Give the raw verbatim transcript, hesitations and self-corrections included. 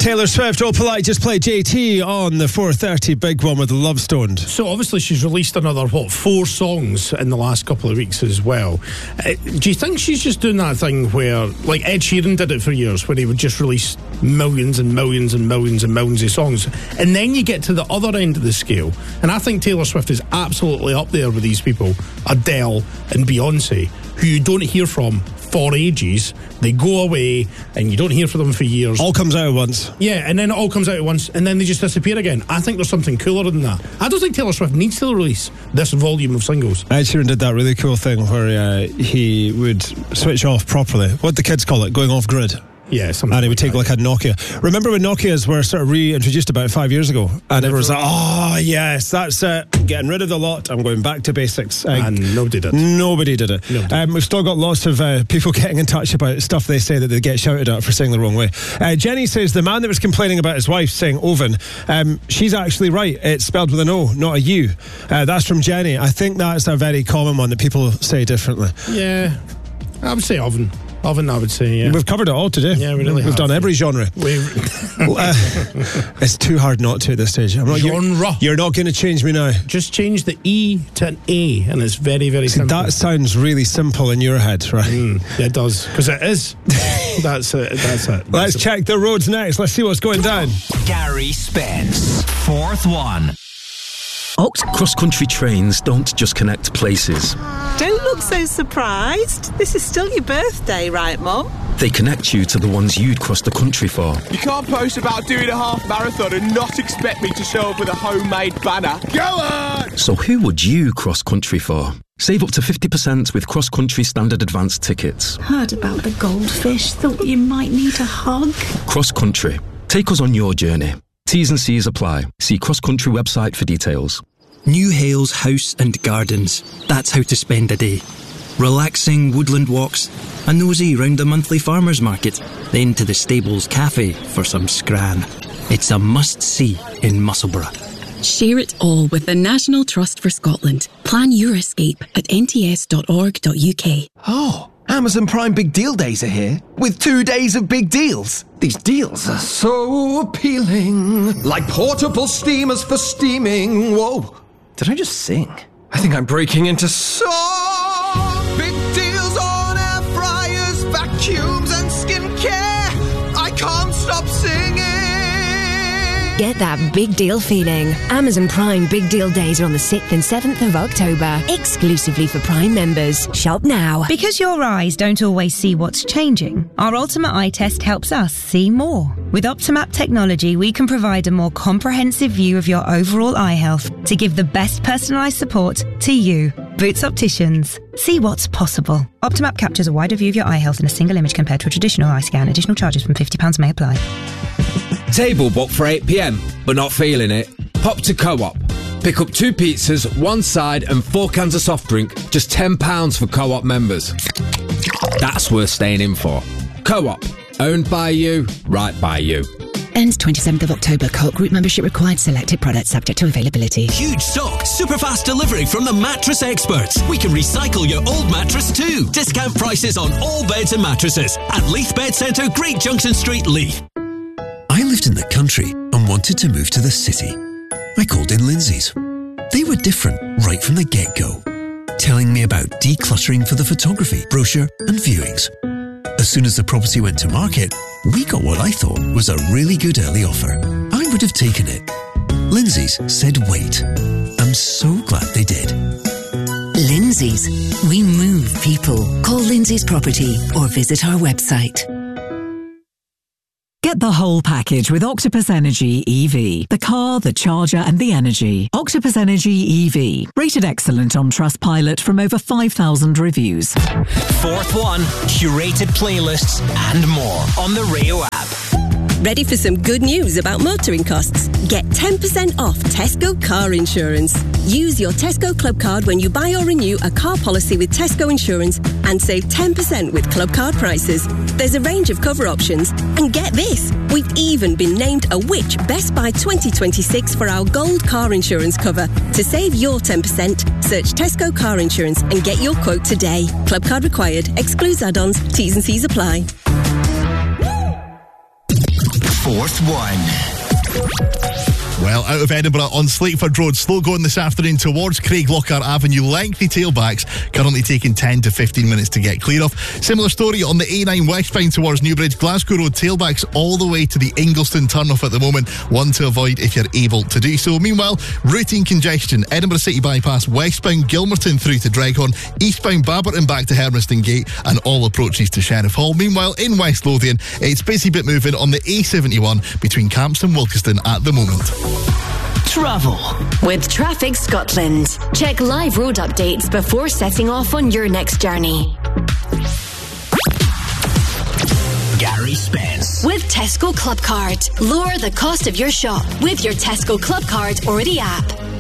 Taylor Swift, Oh Polite, just played J T on the four thirty big one with the Love Stoned. So obviously she's released another, what, four songs in the last couple of weeks as well. Uh, do you think she's just doing that thing where, like Ed Sheeran did it for years, where he would just release millions and millions and millions and millions of songs, and then you get to the other end of the scale, and I think Taylor Swift is absolutely up there with these people, Adele and Beyonce, who you don't hear from for ages. They go away and you don't hear from them for years. All comes out at once. Yeah, and then it all comes out at once and then they just disappear again. I think there's something cooler than that. I don't think Taylor Swift needs to release this volume of singles. Ed Sheeran did that really cool thing where uh, he would switch off properly. What do the kids call it? Going off grid. Yeah, something and he would take that, like a Nokia. Remember when Nokias were sort of reintroduced about five years ago? And everyone was like, oh, yes, that's it. Getting rid of the lot. I'm going back to basics. Uh, and nobody did. Nobody did it. Nobody. Um, we've still got lots of uh, people getting in touch about stuff they say that they get shouted at for saying the wrong way. Uh, Jenny says the man that was complaining about his wife saying oven, um, she's actually right. It's spelled with an O, not a U. Uh, that's from Jenny. I think that's a very common one that people say differently. Yeah, I would say oven. Oven, I would say, yeah. We've covered it all today. Yeah, we really We've have. done every genre. uh, it's too hard not to at this stage. I'm not, genre. You're, you're not going to change me now. Just change the E to an A, and it's very, very See, simple. that sounds really simple in your head, right? Mm, yeah, it does, because it is. That's it. That's it. That's Let's it. check the roads next. Let's see what's going down. Gary Spence, fourth one. Oct cross-country trains don't just connect places. Don't look so surprised. This is still your birthday, right, Mum? They connect you to the ones you'd cross the country for. You can't post about doing a half marathon and not expect me to show up with a homemade banner. Go on! So who would you cross-country for? Save up to fifty percent with cross-country standard advanced tickets. Heard about the goldfish. Thought you might need a hug. Cross-country. Take us on your journey. T's and C's apply. See cross-country website for details. New Hales House and Gardens. That's how to spend a day. Relaxing woodland walks, a nosy round the monthly farmers market, then to the Stables Cafe for some scran. It's a must-see in Musselburgh. Share it all with the National Trust for Scotland. Plan your escape at n t s dot org dot u k. Oh, Amazon Prime Big Deal Days are here, with two days of big deals. These deals are so appealing. Like portable steamers for steaming. Whoa, did I just sing? I think I'm breaking into song. Big deals on air fryers, vacuums and skincare. I can't stop singing. Get that big deal feeling. Amazon Prime Big Deal Days are on the sixth and seventh of October, exclusively for Prime members. Shop now. Because your eyes don't always see what's changing, our Ultimate Eye Test helps us see more. With Optimap technology, we can provide a more comprehensive view of your overall eye health to give the best personalised support to you. Boots Opticians. See what's possible. Optimap captures a wider view of your eye health in a single image compared to a traditional eye scan. Additional charges from fifty pounds may apply. Table booked for eight p m, but not feeling it? Pop to Co-op. Pick up two pizzas, one side and four cans of soft drink, just ten pounds for Co-op members. That's worth staying in for. Co-op. Owned by you, right by you. Ends twenty-seventh of October. Co-op group membership required. Selected products subject to availability. Huge stock, super fast delivery from the Mattress Experts. We can recycle your old mattress too. Discount prices on all beds and mattresses at Leith Bed Centre, Great Junction Street, Leith. I lived in the country and wanted to move to the city. I called in Lindsay's. They were different right from the get-go, telling me about decluttering for the photography, brochure and viewings. As soon as the property went to market, we got what I thought was a really good early offer. I would have taken it. Lindsay's said wait. I'm so glad they did. Lindsay's. We move people. Call Lindsay's Property or visit our website. Get the whole package with Octopus Energy E V. The car, the charger and the energy. Octopus Energy E V. Rated excellent on Trustpilot from over five thousand reviews. Fourth one, curated playlists and more on the Rayo app. Ready for some good news about motoring costs? Get ten percent off Tesco car insurance. Use your Tesco Club card when you buy or renew a car policy with Tesco Insurance and save ten percent with Club card prices. There's a range of cover options. And get this, we've even been named a Which Best Buy twenty twenty-six for our gold car insurance cover. To save your ten percent, search Tesco car insurance and get your quote today. Club card required. Excludes add-ons. T's and C's apply. fourth one. Well, out of Edinburgh on Slateford Road, slow going this afternoon towards Craiglockhart Avenue. Lengthy tailbacks, currently taking ten to fifteen minutes to get clear of. Similar story on the A nine westbound towards Newbridge. Glasgow Road, tailbacks all the way to the Ingliston turnoff at the moment. One to avoid if you're able to do so. Meanwhile, routine congestion. Edinburgh City Bypass, westbound Gilmerton through to Dreghorn, eastbound Babberton back to Hermiston Gate, and all approaches to Sheriff Hall. Meanwhile, in West Lothian, it's busy bit moving on the A seventy-one between Campston and Wilkeston at the moment. Travel with Traffic Scotland. Check live road updates before setting off on your next journey. Gary Spence with Tesco Club Card. Lower the cost of your shop with your Tesco Club Card or the app.